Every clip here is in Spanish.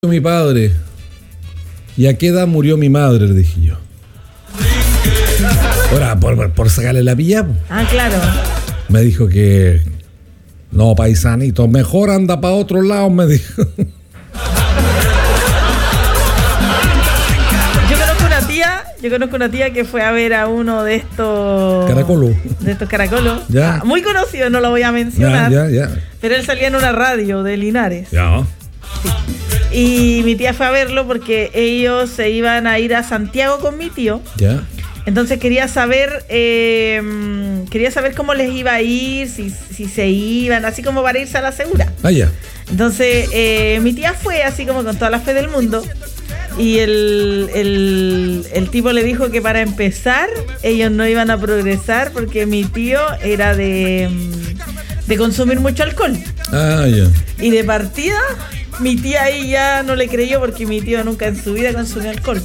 Mi padre. ¿Y a qué edad murió mi madre? Le dije yo. Ahora, por sacarle la pilla. Ah, claro. Me dijo que no, paisanito, mejor anda para otro lado, me dijo. Yo conozco una tía que fue a ver a uno de estos Caracolos. Ya. Muy conocido, no lo voy a mencionar. Ya. Pero él salía en una radio de Linares. Ya. Sí. Y mi tía fue a verlo porque ellos se iban a ir a Santiago con mi tío. Ya. Entonces quería saber cómo les iba a ir, si se iban, así como para irse a la segura. Ah, ya. Entonces mi tía fue así como con toda la fe del mundo. Y el tipo le dijo que para empezar ellos no iban a progresar porque mi tío era de consumir mucho alcohol. Ah, ya. Y de partida, mi tía ahí ya no le creyó porque mi tío nunca en su vida consumió alcohol.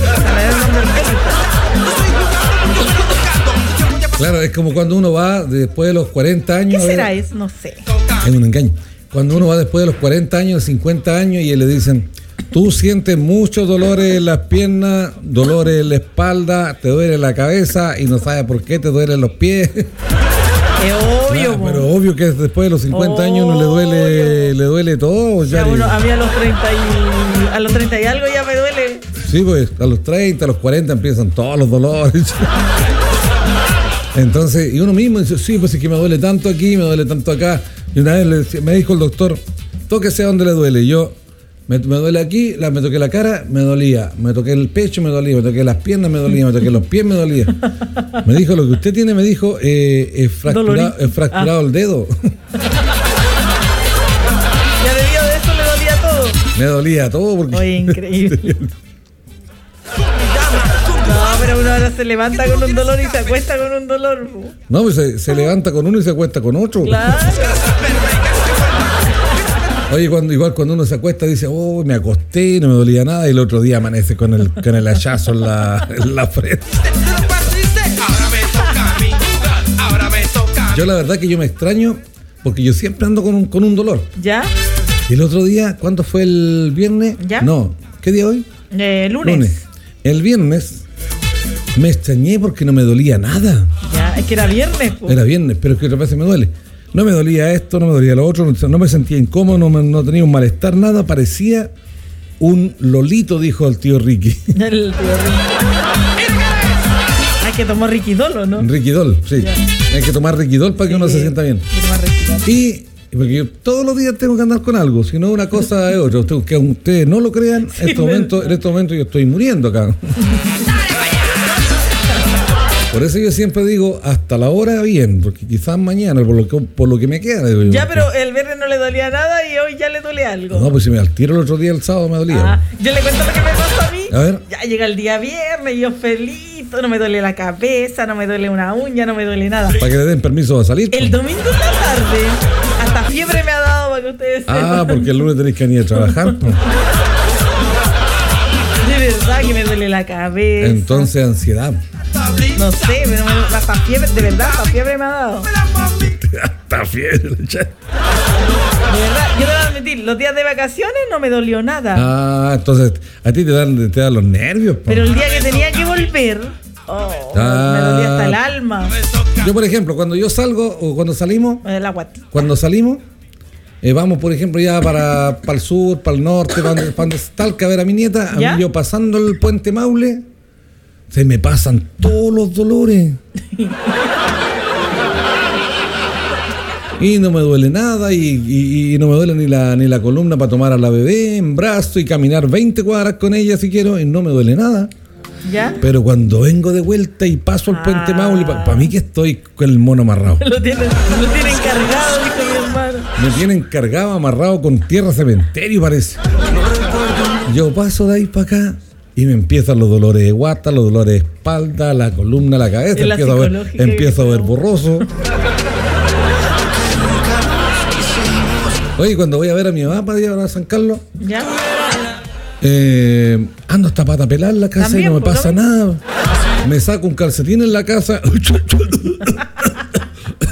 Claro, es como cuando uno va después de los 40 años. ¿Qué será eso? No sé. Es un engaño. Cuando uno va después de los 40 años, 50 años y le dicen: tú sientes muchos dolores en las piernas, dolores en la espalda, te duele la cabeza y no sabes por qué te duelen los pies. Es obvio, claro, pero obvio que después de los 50 años uno le duele todo. Ya a mí a los 30 y algo ya me duele. Sí, pues a los 30, a los 40 empiezan todos los dolores. Entonces, y uno mismo dice: sí, pues es que me duele tanto aquí, me duele tanto acá. Y una vez me dijo el doctor: tóquese donde le duele. Y yo, me duele aquí, me toqué la cara, me dolía. Me toqué el pecho, me dolía. Me toqué las piernas, me dolía. Me toqué los pies, me dolía. Me dijo: lo que usted tiene, me dijo, es fracturado el dedo. Ya debido de eso le dolía todo. Me dolía todo porque... Oye, increíble. No, pero uno ahora se levanta con un dolor y se acuesta con un dolor. No, pues se levanta con uno y se acuesta con otro. Claro. Oye, igual cuando uno se acuesta dice: oh, me acosté, no me dolía nada, y el otro día amanece con el hachazo en la frente. Yo la verdad que yo me extraño porque yo siempre ando con un dolor. ¿Ya? Y el otro día, ¿cuándo fue el viernes? ¿Ya? No, ¿qué día hoy? Lunes. El viernes me extrañé porque no me dolía nada. Ya, es que era viernes. Era viernes, pero es que otras veces me duele. No me dolía esto, no me dolía lo otro, no me sentía incómodo, no tenía un malestar, nada. Parecía un lolito, dijo el tío Ricky. El tío Ricky. Hay que tomar Riquidol, ¿no? Riquidol, sí. Ya. Hay que tomar Riquidol para que uno se sienta bien. Y porque yo todos los días tengo que andar con algo, si no una cosa es otra. Que ustedes no lo crean, en este momento yo estoy muriendo acá. Por eso yo siempre digo, hasta la hora bien, porque quizás mañana, por lo que me queda. Digo, ya, pero el viernes no le dolía nada y hoy ya le duele algo. No, pues si me al tiro el otro día, el sábado me dolía. Yo le cuento lo que me pasó a mí. A ver. Ya llega el día viernes y yo feliz, no me duele la cabeza, no me duele una uña, no me duele nada. Para que le den permiso a salir. El domingo en la tarde, hasta fiebre me ha dado para que ustedes sepan. Porque el lunes tenéis que venir a trabajar. De verdad que me duele la cabeza. Entonces, ansiedad. No sé, pero hasta fiebre, de verdad, hasta fiebre me ha dado. Hasta fiebre, de verdad, yo te voy a admitir, los días de vacaciones no me dolió nada. Entonces, a ti te dan los nervios. Pero el día que tenía que volver, me dolía hasta el alma. Yo, por ejemplo, cuando yo salgo, o cuando salimos, cuando salimos, vamos, por ejemplo, ya para el sur, para el norte, para Talca a ver a mi nieta, a mí yo pasando el puente Maule, se me pasan todos los dolores. Y no me duele nada, y no me duele ni la columna para tomar a la bebé en brazo y caminar 20 cuadras con ella si quiero, y no me duele nada. ¿Ya? Pero cuando vengo de vuelta y paso el puente Maule, para mí que estoy con el mono amarrado. Lo tienen cargado, dijo mi hermano. Me tienen cargado, amarrado con tierra cementerio, parece. Yo paso de ahí para acá y me empiezan los dolores de guata, los dolores de espalda, la columna, la cabeza. Empiezo a ver borroso. Oye, cuando voy a ver a mi mamá para ir a San Carlos, ¿ya? Ando hasta pata pelada en la casa. También, y no me pasa nada. Me saco un calcetín en la casa.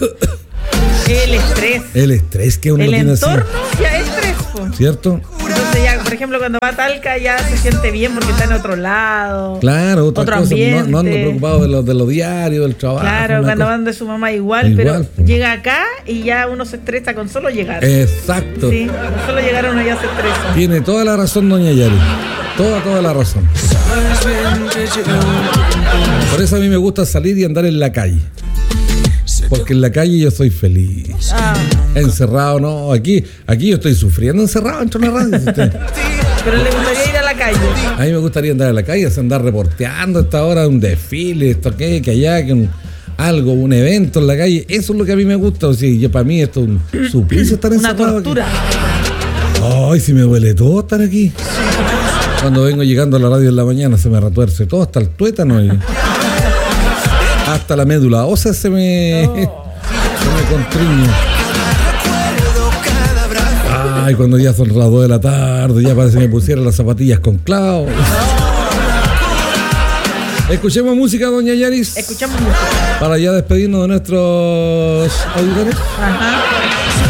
El estrés. El estrés que uno tiene así. El entorno ya es estrés. ¿Cierto? Entonces ya, por ejemplo, cuando va a Talca ya se siente bien porque está en otro lado. Claro, otra otro cosa. ambiente. No ando preocupado de lo diario, del trabajo. Claro, cuando van de su mamá igual, pero pues. llega acá y ya uno se estresa con solo llegar. Exacto. Sí, con solo llegar uno ya se estresa. Tiene toda la razón, doña Yari. Toda la razón. Por eso a mí me gusta salir y andar en la calle. Porque en la calle yo soy feliz. Encerrado, no. Aquí yo estoy sufriendo encerrado dentro de una radio. Pero le gustaría ir a la calle. A mí me gustaría andar en la calle, andar reporteando a esta hora de un desfile, esto que allá, que algo, un evento en la calle. Eso es lo que a mí me gusta. O sea, para mí esto es un suplicio estar encerrado. Una tortura. Ay, si me duele todo estar aquí. Cuando vengo llegando a la radio en la mañana se me retuerce todo, hasta el tuétano y hasta la médula ósea se me constriñe. Ay, cuando ya son las 2 de la tarde, ya parece que me pusieron las zapatillas con clavos. Escuchemos música, doña Yaris. Escuchamos música. Para ya despedirnos de nuestros auditores. Ajá.